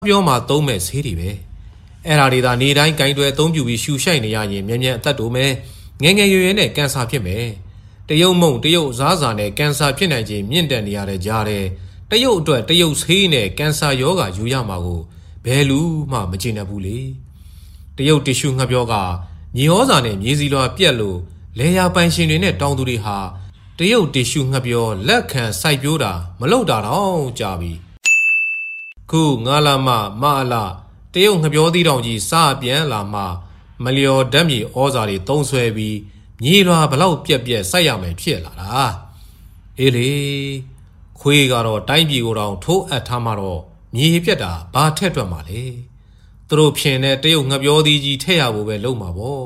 ပြောမှသုံးမဲ့ဆေးတွေပဲအဲ့ဒါတွေသာနေတိုင်းဂိုင်းတွဲအသုံးပြုပြီးရှူရှိုက်နေရရင်မြန်မြန်အသက်တိုးမယ်ငယ်ငယ်ရွယ်ရွယ်နဲ့ကင်ဆာဖြစ်မယ်တရုတ်မုံတရုတ်အစားအစာနဲ့ကင်ဆာဖြစ်နိုင်ခြင်းမြင့်တက်နေရတဲ့ကြားတဲ့တရုတ်အတွက်တရုတ်ဆေးနဲ့ကင်ဆာရောဂါယူရမှာကိုဘယ်လူမှမကျေနပ်ဘူးလေတရုတ်တီရှူငှက်ပြောကမြေဩဇာနဲ့မြေစီလွာပြက်လို့လေယာပိုင်ရှင်တွေနဲ့တောင်သူတွေဟာတရုတ်တီရှူငှက်ပြောလက်ခံစိုက်ပျိုးတာမလုပ်တာတော့ကြာပြီခုငါလာမအလာတရုတ်ငှက်ပြောသီးတောင်ကြီးစားပြန်လာမှမလျော်ဓာတ်မြေဩဇာတွေသုံးဆွဲပြီးမြေလွာဘလောက်ပြက်ပြက်စိုက်ရမယ်ဖြစ်လာတာအေးလေခွေးကတော့တိုင်းပြည်ကိုတောင်ထိုးအပ်ထားမှတော့မြေပြက်တာဘာထက်တွက်မှလဲသူတို့ဖြင်တဲ့တရုတ်ငှက်ပြောသီးကြီးထည့်ရဖို့ပဲလုပ်မှာပေါ့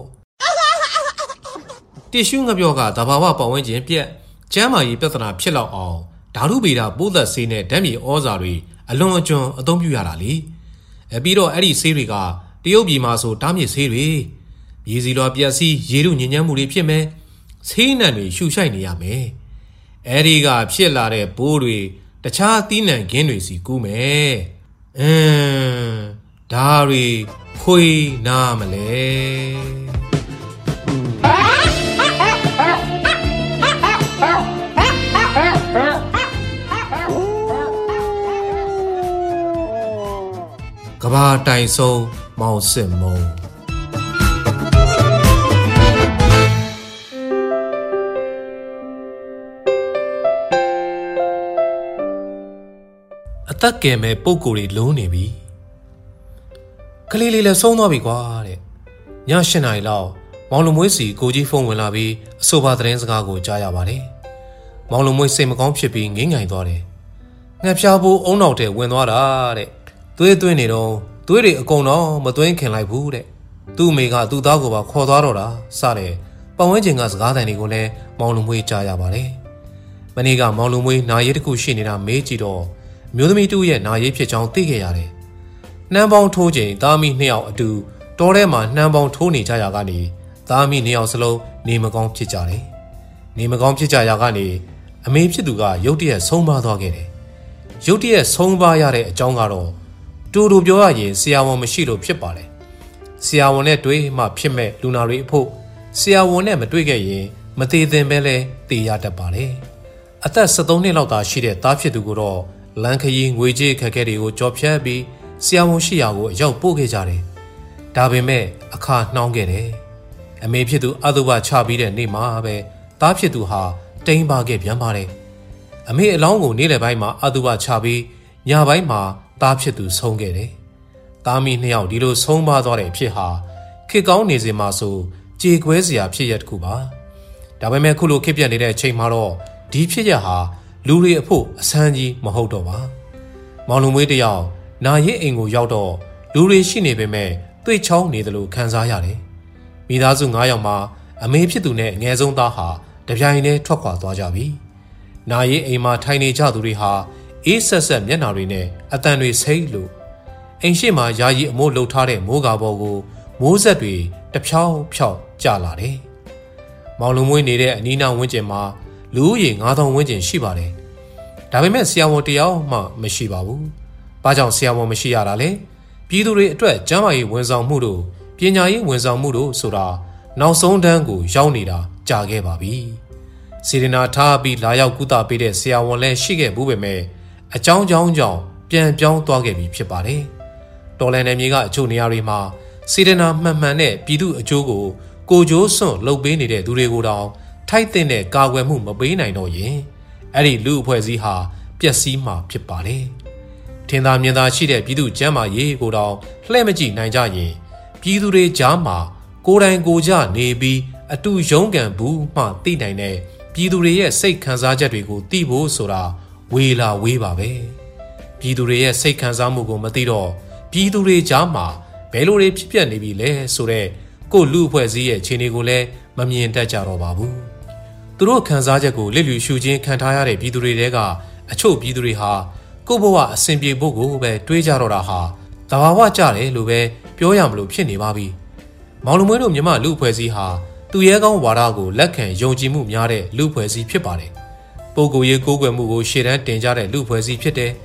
တီရှူငှက်ပြောကသဘာဝပတ်ဝန်းကျင်ပြက်ကျန်းမာရေးပြဿနာဖြစ်လောက်အောင်ဓာတုဗေဒပိုးသက်ဆေးနဲ့ဓာတ်မြေဩဇာတွေအလွန်အကျွံအသုံးပြုရတာလေပြီးတော့အဲ့ဒီဆေးတွေကတရုတ်ပြည်မှာဆိုတားမြစ်ဆေးတွေမြေစီလွာပြက်စီးရေတို့ညဉ့်ညမ်းမှုတွေဖြစ်မယ်ဆေးနှံတွေရှူရှိုက်နေရမယ်အဲ့ဒီကဖြစ်လာတဲ့ပိုးတွေတခြားသီးနှံခင်းတွေစီကူးမယ်ဒါတွေခွေနာမလဲကဘာတိုင်ဆုံးမောင်စစ်မုံအသက်ကယ်မဲ့ပုံကိုယ်တွေလုံးနေပြီကလေးလေးလည်းဆုံးသွားပြီကွာတဲ့ည8 နာရီလောက်မောင်လုံမွေးစီကိုကြီးဖုန်းဝင်လာပြီးအဆိုပါသတင်းစကားကိုကြားရပါတယ်မောင်လုံမွေးစိတ်မကောင်းဖြစ်ပြီးငိမ့်ငိုင်သွားတယ်ငှက်ဖျားဖို့အုံနောက်ထဲဝင်သွားတာတဲ့သွေးသွင်းနေတော့သွေးတွေအကုန်တော့မသွင်းခင်လိုက်ဘူးတဲ့သူ့မိကသူ့သားကိုပါခေါ်သွားတော့တာစတဲ့ပတ်ဝန်းကျင်ကစကားသံတွေကိုလည်းမောင်လုံမွေးကြားရပါတယ်မနေ့ကမောင်လုံမွေးနာရေးတစ်ခုရှိနေတာမေးကြည့်တော့မျိုးသမီးတူရဲ့နာရေးဖြစ်ကြောင်းသိခဲ့ရတယ်နှမ်းပေါင်းထိုးချိန်သားမိ2ယောက်အတူတောထဲမှာနှမ်းပေါင်းထိုးနေကြရာကနေသားမိ2ယောက်စလုံးနေမကောင်းဖြစ်ကြတယ်နေမကောင်းဖြစ်ကြရာကနေအမေဖြစ်သူကရုတ်တရက်ဆုံးပါသွားခဲ့တယ်ရုတ်တရက်ဆုံးပါရတဲ့အကြောင်းကတော့တူတူပြောရရင်ဆရာဝန်မရှိလို့ဖြစ်ပါတယ်ဆရာဝန်နဲ့တွေ့မှဖြစ်မဲ့လူနာတွေအဖို့ဆရာဝန်နဲ့မတွေ့ခဲ့ရင်မသေးသင်ပဲလဲသေရတတ်ပါတယ်အသက်73နှစ်လောက်သာရှိတဲ့သားဖြစ်သူကိုတော့လန်ခရီးငွေကြေးအခက်အခဲတွေကိုကြော်ဖြတ်ပြီးဆရာဝန်ရှိရာကိုအရောက်ပို့ခဲ့ကြတယ်ဒါပေမဲ့အခါနှောင်းခဲ့တယ်အမေဖြစ်သူအသုဘချပြီးတဲ့နေ့မှာပဲသားဖြစ်သူဟာတိမ်းပါခဲ့ပြန်ပါတယ်အမေအလောင်းကိုနေ့လယ်ပိုင်းမှာအသုဘချပြီးညပိုင်းမှာသားဖြစ်သူဆုံးခဲ့တယ်သားမိ2ယောက်ဒီလိုဆုံးပါသွားတဲ့အဖြစ်ဟာခေတ်ကောင်းနေစဉ်မှာဆိုကြေကွဲစရာဖြစ်ရတစ်ခုပါဒါပေမဲ့ခုလိုခေတ်ပြတ်နေတဲ့အချိန်မှာတော့ဒီဖြစ်ရဟာလူတွေအဖို့အဆန်းကြီးမဟုတ်တော့ပါမောင်လုံမွေးတယောက်နာရင်အိမ်ကိုရောက်တော့လူတွေရှိနေပေမဲ့တွေ့ချောင်းနေတယ်လို့ခံစားရတယ်မိသားစု9ယောက်မှာအမေဖြစ်သူနဲ့အငယ်ဆုံးသားဟာတပြိုင်တည်းထွက်ခွာသွားကြပြီနာရင်အိမ်မှာထိုင်နေကြသူတွေဟာအေးဆက်ဆက်မျက်နှာတွေနဲ့အတန်တွေဆိတ်လို့အိမ်ရှိမှာယာယီအမိုးလှုပ်ထားတဲ့မိုးကာပေါ်ကိုမိုးဆက်တွေတဖြောင်းဖြောင်းကျလာတယ်မောင်လုံမွေးနေတဲ့အနီးနားဝန်းကျင်မှာလူဦးရေ9000ဝန်းကျင်ရှိပါတယ်ဒါပေမဲ့ဆရာဝန်တယောက်မှမရှိပါဘူးဘာကြောင့်ဆရာဝန်မရှိရတာလဲပြည်သူတွေအတွက်ကျန်းမာရေးဝန်ဆောင်မှုတို့ပညာရေးဝန်ဆောင်မှုတို့ဆိုတာနောက်ဆုံးတန်းကိုရောက်နေတာကြာခဲ့ပါပြီစေရနာထားပြီးလာရောက်ကုသပေးတဲ့ဆရာဝန်လည်းရှိခဲ့ဘူးပေမဲ့အကြောင်းကြောင့်ပြန်ပြောင်းသွားခဲ့ပြီဖြစ်ပါတယ်တော်လန်နယ်မြေကအချို့နေရာတွေမှာစေရနာမှန်မှန်နဲ့ပြည်သူအကျိုးကိုကြိုးစွန့်လုပ်ပေးနေတဲ့သူတွေကိုတောင်ထိုက်တဲ့ကာကွယ်မှုမပေးနိုင်တော့ရင်အဲ့ဒီလူအဖွဲ့အစည်းဟာပျက်စီးမှာဖြစ်ပါတယ်ထင်သာမြင်သာရှိတဲ့ပြည်သူကျန်းမာရေးကိုတောင်လှည့်မကြည့်နိုင်ကြရင်ပြည်သူတွေကြားမှာကိုယ်တိုင်ကိုယ်ကျနေပြီးအတူရုန်းကန်ဘူးမှသိနိုင်တဲ့ပြည်သူတွေရဲ့စိတ်ခံစားချက်တွေကိုသိဖို့ဆိုတာဝေလာဝေးပါပဲပြည်သူတွေရဲ့စိတ်ခံစားမှုကိုမသိတော့ပြည်သူတွေကြားမှာဘယ်လိုတွေဖြစ်ပျက်နေပြီလဲဆိုတော့ကိုလူအဖွဲ့အစည်းရဲ့ခြေနေကိုလည်းမမြင်တတ်ကြတော့ပါဘူးသူတို့ခံစားချက်ကိုလစ်လျူရှုခြင်းခံထားရတဲ့ပြည်သူတွေတဲကအချို့ပြည်သူတွေဟာကိုယ့်ဘဝအဆင်ပြေဖို့ကိုပဲတွေးကြတော့တာဟာသဘာဝကျတယ်လို့ပဲပြောရမလို့ဖြစ်နေပါပြီမောင်လူမွေးတို့မြမလူအဖွဲ့အစည်းဟာသူရဲကောင်းဝါဒကိုလက်ခံယုံကြည်မှုများတဲ့လူအဖွဲ့အစည်းဖြစ်ပါတယ်ပုဂ္ဂိုလ်ရေးကိုးကွယ်မှုကိုရှေ့တန်းတင်ကြတဲ့လူအဖွဲ့အစည်းဖြစ်တယ်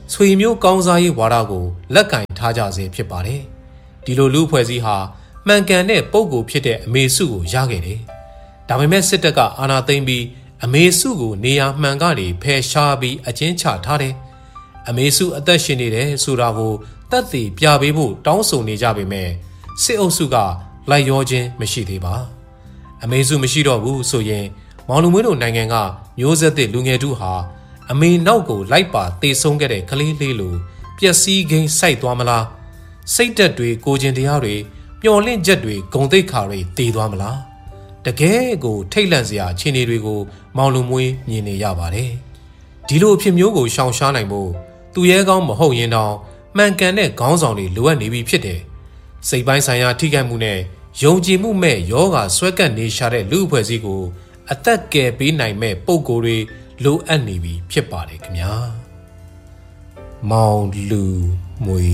ဆွေမျိုးကောင်းစားရေးဝါဒကိုလက်ကင်ထားကြစေဖြစ်ပါတယ်။ဒီလိုလူအဖွဲ့အစည်းဟာမှန်ကန်တဲ့ပုံကိုဖြစ်တဲ့အမေစုကိုရခဲ့တယ်။ဒါပေမဲ့စစ်တပ်ကအာဏာသိမ်းပြီးအမေစုကိုနေရာမှန်ကနေဖယ်ရှားပြီးအကျဉ်းချထားတယ်။အမေစုအသက်ရှင်နေတယ်ဆိုတာကိုသက်သေပြပေးဖို့တောင်းဆိုနေကြပေမဲ့စစ်အုပ်စုကလိုက်ရောခြင်းမရှိသေးပါ။အမေစုမရှိတော့ဘူးဆိုရင်မောင်လူမွေးတို့နိုင်ငံကမျိုးဆက်သစ်လူငယ်တို့ဟာအမေနောက်ကိုလိုက်ပါတေဆုံးခဲ့တဲ့ကလေးလေးလိုပျက်စီးခင်းစိုက်သွားမလားစိတ်သက်တွေကိုကျင်တရားတွေမျော်လင့်ချက်တွေဂုံတိတ်ခါတွေတည်သွားမလားတကယ်ကိုထိတ်လန့်စရာအခြေအနေတွေကိုမောင်လူမွေးမြင်နေရပါတယ်ဒီလိုအဖြစ်မျိုးကိုရှောင်ရှားနိုင်ဖို့သူရဲကောင်းမဟုတ်ရင်တောင်မှန်ကန်တဲ့ခေါင်းဆောင်တွေလိုအပ်နေပြီဖြစ်တယ်စိတ်ပိုင်းဆိုင်ရာထိခိုက်မှုနဲ့ယုံကြည်မှုမဲ့ယောဂဆွဲကပ်နေရှာတဲ့လူအဖွဲ့အစည်းကိုအသက်ကယ်ပေးနိုင်မဲ့ပုံကိုယ်တွေလိုအပ်နေပြီဖြစ်ပါတယ်ခင်ဗျာမောင်လူမွေ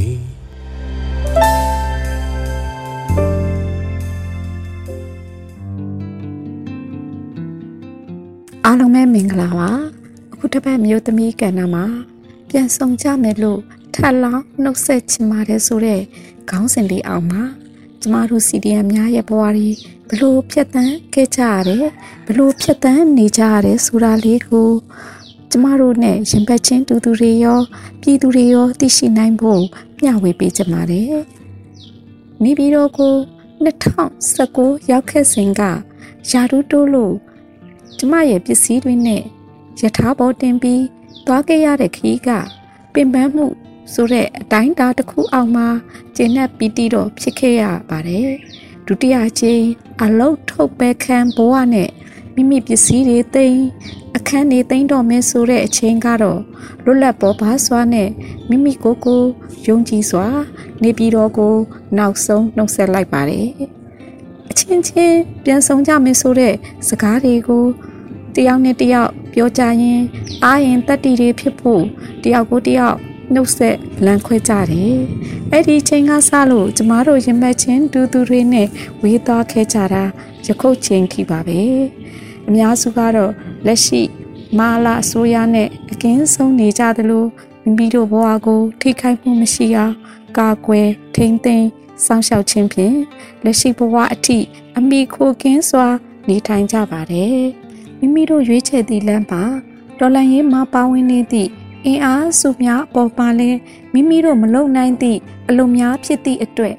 အားလုံးပဲမင်္ဂလာပါအခုတစ်ပတ်မျိုးသမီးကဏ္ဍမှာပြန်ဆောင်ကြမယ်လို့ထပ်လောင်းနှုတ်ဆက်ချင်ပါတယ်ဆိုတဲ့ခေါင်းစဉ်လေးအောင်မှာကျမတို့ CDM များရဲ့ဘဝတွေဘလို့ဖြတ်တန်းခဲ့ကြရတယ်ဘလို့ဖြတ်တန်းနေကြရတယ်ဆိုတာလေးကိုကျမတို့နဲ့ရင်ပတ်ချင်းတူတူတွေရောပြည်သူတွေရောသိရှိနိုင်ဖို့မျှဝေပေးကြပါတယ်နေပြည်တော်ကို2019ရောက်ခဲ့စဉ်ကယာရုတိုးလို့ကျမရဲ့ပစ္စည်းတွေနဲ့ယထာဘောတင်ပြီးသွားခဲ့ရတဲ့ခီးကပင်ပန်းမှုဆိုတဲ့အတိုင်းအတာတစ်ခုအောက်မှာကျဉ်တ်ပီတီတော့ဖြစ်ခဲ့ရပါတယ်ဒုတိယအချိန်အလုတ်ထုတ်ပဲခံဘဝနဲ့မိမိပစ္စည်းတွေသိမ်းအခန်းတွေသိမ်းတော့မယ်ဆိုတဲ့အချိန်ကတော့လွတ်လပ်ပေါ်ပါစွာနဲ့မိမိကိုယ်ကိုယုံကြည်စွာနေပြည်တော်ကိုနောက်ဆုံးနှုတ်ဆက်လိုက်ပါတယ်အချင်းချင်းပြန်ဆောင်ကြမယ်ဆိုတဲ့စကားတွေကိုတယောက်နဲ့တယောက်ပြောကြရင်အားရင်တတ္တိတွေဖြစ်ဖို့တယောက်ကိုတယောက်နှုတ်ဆက်လမ်းခွဲကြတယ်အဲ့ဒီချိန်ကစလို့ကျမတို့ရင်မချင်းတူတူတွေနဲ့ဝေးသွားခဲ့ကြတာယခုချိန်ထိပါပဲအများစုကတော့လက်ရှိမာလာအစိုးရနဲ့အကင်းဆုံးနေကြသလိုမိမိတို့ဘဝကိုထိခိုက်မှုမရှိအောင်ကာကွယ်ထိန်းသိမ်းစောင့်ရှောက်ခြင်းဖြင့်လက်ရှိဘဝအထိအမိခိုကင်းစွာနေထိုင်ကြပါတယ်မိမိတို့ရွေးချယ်သည့်လမ်းမှာတော်လှန်ရေးမှာပါဝင်နေသည့်အင်အားစုများအပေါ်မှာလည်းမိမိတို့မလုံနိုင်သည့်အလုံးများဖြစ်သည့်အတွက်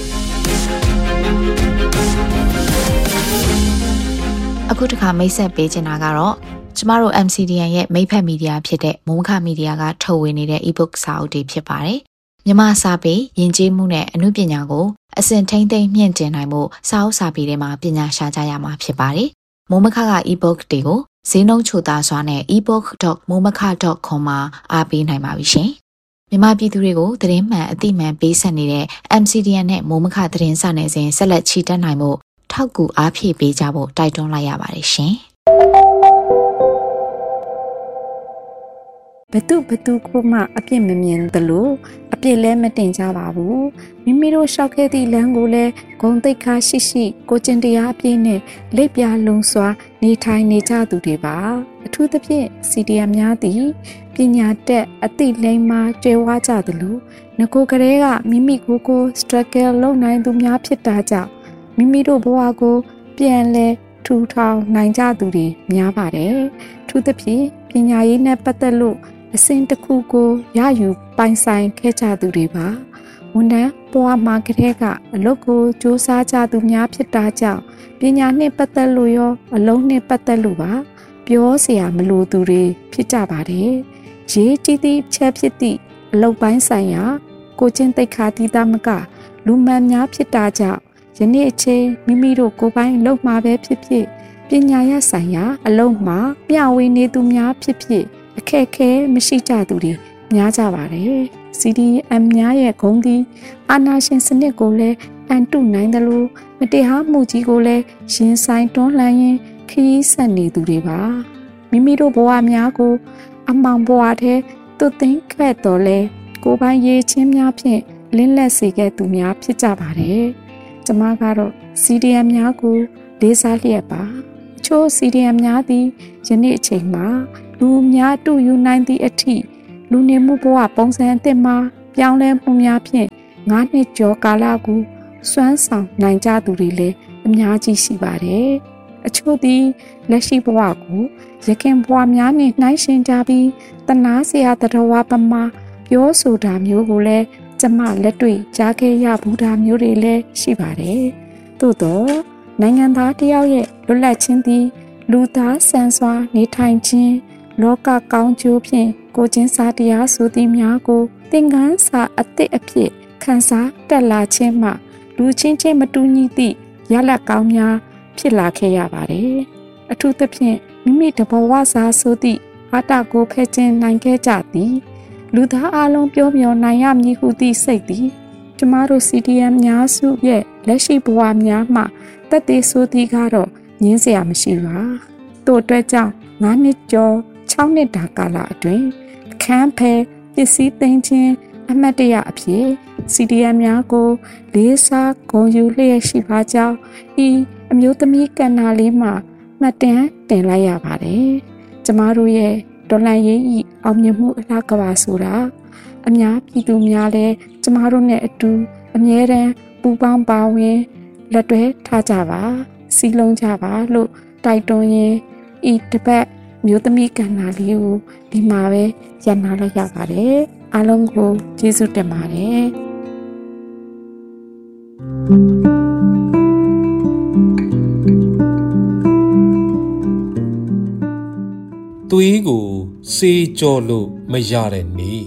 အခုတစ်ခါမိတ်ဆက်ပေးချင်တာကတော့ကျမတို့ MCDN ရဲ့မိတ်ဖက်မီဒီယာဖြစ်တဲ့မိုးခမီဒီယာကထုတ်ဝေနေတဲ့ ebook စာအုပ်တွေဖြစ်ပါတယ်မြန်မာစာပေယဉ်ကျေးမှုနဲ့အမှုပညာကိုအစဉ်ထိမ့်သိမ့်မြင့်တင်နိုင်မှုစာအုပ်စာပေတွေမှာပညာရှာကြရမှာဖြစ်ပါတယ်မိုးမခက ebook တွေကိုဈေးနှုန်းချိုသားစွာနဲ့ ebook.momaka.com မှာအားပေးနိုင်ပါပြီရှင်မြန်မာပြည်သူတွေကိုသတင်းမှန်အသိမှန်ပေးဆက်နေတဲ့ MCDN နဲ့မိုးမခသတင်းစာနယ်စဉ်ဆက်လက်ချီတက်နိုင်မှုထောက်ကူအားဖြည့်ပေးကြဖို့တိုက်တွန်းလိုက်ရပါတယ်ရှင်ဘသူကိုမှအပြစ်မမြင်သလိုအပြစ်လည်းမတင်ကြပါဘူးမိမိတို့ရှောက်ခဲ့သည့်လမ်းကိုလည်းဂုဏ်သိက္ခာရှိကိုကျင့်တရားအပြည့်နဲ့လက်ပြလုံးစွာနေထိုင်နေကြသူတွေပါအထူးသဖြင့် CDM များသည်ပညာတတ်အသိလိမ္မာကျွဲဝါကြသလိုငကိုကလေးကမိမိကို struggle လုပ်နိုင်သူများဖြစ်တာကြောင့်မိမိတို့ဘဝကိုပြန်လဲထူထောင်နိုင်ကြသူတွေများပါတယ်ထူးသဖြင့်ပညာရေးနဲ့ပတ်သက်လို့အစဉ်တစ်ခုကိုရယူပိုင်ဆိုင်ခဲ့ကြသူတွေပါဝန်ထမ်းဘဝမှာကတည်းကအလုပ်ကိုစူးစမ်းကြသူများဖြစ်တာကြောင့်ပညာနဲ့ပတ်သက်လို့ရောအလုံးနဲ့ပတ်သက်လို့ပါပြောစရာမလိုသူတွေဖြစ်ကြပါတယ်ရေးကြည့်သည့်ချက်ဖြစ်သည့်အလုပ်ပိုင်းဆိုင်ရာကိုချင်းသိက္ခာတည်တာမကလူမှန်များဖြစ်တာကြောင့်ယနေ့အချိန်မိမိတို့ကိုယ်ပိုင်အလုပ်မှာပဲဖြစ်ဖြစ်ပညာရဆိုင်ရာအလုပ်မှာမျှဝေနေသူများဖြစ်ဖြစ်အခက်အခဲမရှိကြသူတွေများကြပါတယ် CDM များရဲ့ဂုဏ်ဒီအာဏာရှင်စနစ်ကိုလည်းအန်တုနိုင်တယ်လို့မတရားမှုကြီးကိုလည်းရင်ဆိုင်တွန်းလှန်ရင်းခရီးဆက်နေသူတွေပါမိမိတို့ဘဝများကိုအမောင်ဘဝထဲသွတ်သိမ်းခဲ့တော်လဲကိုယ်ပိုင်ရေးချင်းများဖြင့်လင်းလက်စေခဲ့သူများဖြစ်ကြပါတယ်ကျမကတော့ CDM များကိုလေးစားလျက်ပါအချို့ CDM များသည်ယနေ့အချိန်မှာလူများတူယူနိုင်သည့်အထိလူနေမှုဘဝပုံစံအသစ်မှာပြောင်းလဲမှုများဖြင့်9 နှစ်ကျော်ကာလကိုစွမ်းဆောင်နိုင်ကြသူတွေလည်းအများကြီးရှိပါတယ်။အချို့သည်လက်ရှိဘဝကိုရခင်ဘဝများနှင့်နှိုင်းယှဉ်ကြပြီးတနာစရာတတော်ဝပမာပြောဆိုတာမျိုးကိုလည်းကျမလက်တွေ့ကြားခဲ့ရဘူးတာမျိုးတွေလည်းရှိပါတယ်။သို့တော့နိုင်ငံသားတယောက်ရဲ့လွတ်လပ်ခြင်းသည်လူသားဆန်စွာနေထိုင်ခြင်းလောကကောင်းကျိုးဖြင့်ကိုချင်းစာတရားဆိုသည်များကိုသင်ခန်းစာအသစ်အဖြစ်ခန်းစားတက်လာခြင်းမှလူချင်းချင်းမတူညီသည့်ရလဒ်ကောင်းများဖြစ်လာခဲ့ရပါတယ်။အထူးသဖြင့်မိမိတဘဝစာဆိုသည့်အာတကိုဖဲ့ခြင်းနိုင်ခဲ့ကြသည်လူသားအလုံးပြောမျောနိုင်ရမည်ဟုသည့်စိတ်သည်ကျမတို့ CDM များစုရဲ့လက်ရှိဘဝများမှတက်သေးဆိုသည်ကတော့ငင်းစရာမရှိပါ။တို့အတွက်ကြောင့်9 နှစ်ကျော်6 နှစ်တာကာလအတွင်းအခန်းဖဲပစ္စည်းသိမ်းခြင်းအမှတ်တရအဖြစ် CDM များကိုလေးစားဂုဏ်ယူလျက်ရှိပါကြောင်းဤအမျိုးသမီးကဏ္ဍလေးမှာမှတ်တမ်းတင်လိုက်ရပါတယ်။ကျမတို့ရဲ့တော်လှန်ရေးဤအောင်မြင်မှုအလားကပါဆိုတာအများပြည်သူများလည်းကျမတို့နဲ့အတူအမြဲတမ်းပူးပေါင်းပါဝင်လက်တွဲထားကြပါစီလုံးကြပါလို့တိုက်တွန်းရင်းဤတပတ်မျိုးသမီးကဏ္ဍလေးကိုဒီမှာပဲရန်နာလိုက်ရပါတယ်အားလုံးကိုကျေးဇူးတင်ပါတယ်သွေးကိုစေးကြောလို့မရတဲ့နေ့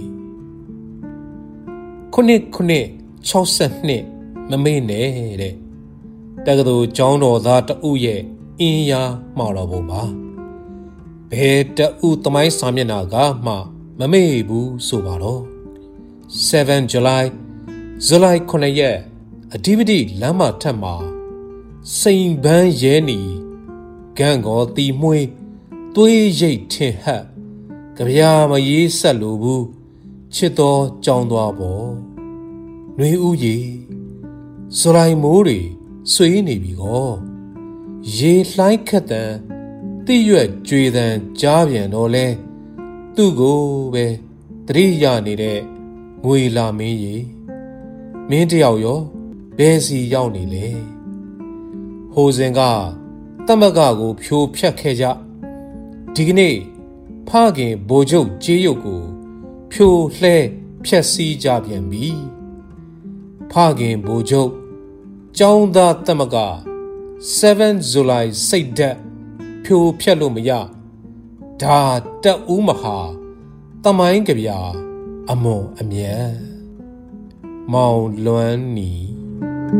9/9/62မမေ့နဲ့တဲ့တက္ကသိုလ်ကျောင်းတော်သားတဦးရဲ့အင်းယားမှာတော်ပုံပါဘယ်တဦးသမိုင်းစာမျက်နှာကမှမမေ့ဘူးဆိုပါတော့7 July ဇူလိုင်9ရက်အဓိပတိလမ်းမထက်မှာစိန်ပန်းရဲနီဂန့်ကောတီမွှေးသွေးရိတ်ထင်ဟပ်ကြပြာမရေးဆက်လိုဘူးချစ်တော်ကြောင်းသွားပေါ်နှွေဦးရေဇူလိုင်မိုးတွေဆွေးနေပြီကောရေလှိုင်းခက်တန်တိရွက်ကြွေတန်ကြားပြန်တော့လဲသူ့ကိုပဲတတိယနေတဲ့ငွေလာမင်းရေမင်းတယောက်ရောဘယ်စီရောက်နေလဲဟိုစဉ်ကတမကကိုဖြိုဖျက်ခဲ့ကြဒီကနေ့ဖခင်ဘိုလ်ချုပ်ကြေးရုပ်ကိုဖြိုလှဲဖျက်ဆီးကြပြန်ပြီဖခင်ဘိုလ်ချုပ်ကျောင်းသားတမက7 July စိတ်ဓာတ်ဖြိုဖျက်လို့မရဒါတက်ဦးမဟာတမိုင်းကြပြအမွန်အမြတ်မောင်လွမ်းနီ